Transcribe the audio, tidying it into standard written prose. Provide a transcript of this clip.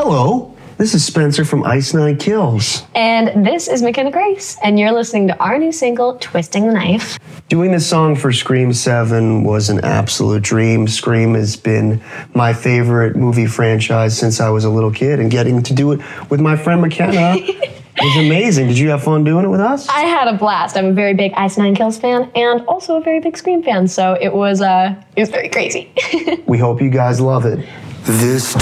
Hello, this is Spencer from Ice Nine Kills. And this is McKenna Grace, and you're listening to our new single, Twisting the Knife. Doing this song for Scream 7 was an absolute dream. Scream has been my favorite movie franchise since I was a little kid, and getting to do it with my friend McKenna was amazing. Did you have fun doing it with us? I had a blast. I'm a very big Ice Nine Kills fan and also a very big Scream fan, so it was very crazy. We hope you guys love it. This